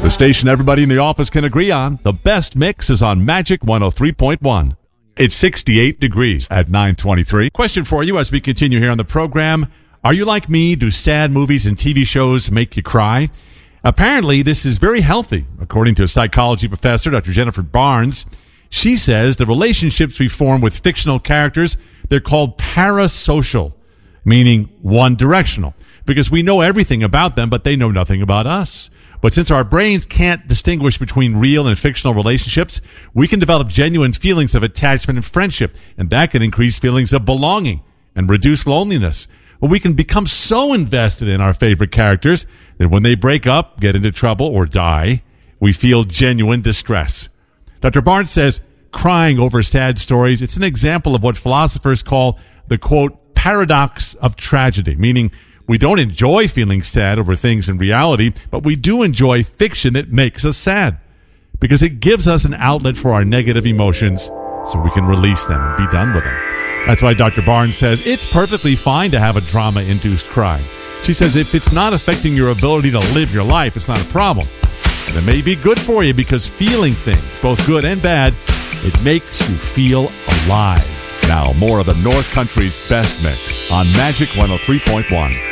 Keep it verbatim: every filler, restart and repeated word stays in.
The station everybody in the office can agree on. The best mix is on Magic one oh three point one. It's sixty-eight degrees at nine twenty-three. Question for you as we continue here on the program. Are you like me? Do sad movies and T V shows make you cry? Apparently, this is very healthy, according to a psychology professor, Doctor Jennifer Barnes. She says the relationships we form with fictional characters, they're called parasocial, meaning one-directional, because we know everything about them, but they know nothing about us. But since our brains can't distinguish between real and fictional relationships, we can develop genuine feelings of attachment and friendship, and that can increase feelings of belonging and reduce loneliness. Well, we can become so invested in our favorite characters that when they break up, get into trouble, or die, we feel genuine distress. Doctor Barnes says crying over sad stories, it's an example of what philosophers call the, quote, paradox of tragedy, meaning we don't enjoy feeling sad over things in reality, but we do enjoy fiction that makes us sad because it gives us an outlet for our negative emotions so we can release them and be done with them. That's why Doctor Barnes says it's perfectly fine to have a drama-induced cry. She says if it's not affecting your ability to live your life, it's not a problem. And it may be good for you because feeling things, both good and bad, it makes you feel alive. Now, more of the North Country's best mix on Magic one oh three point one.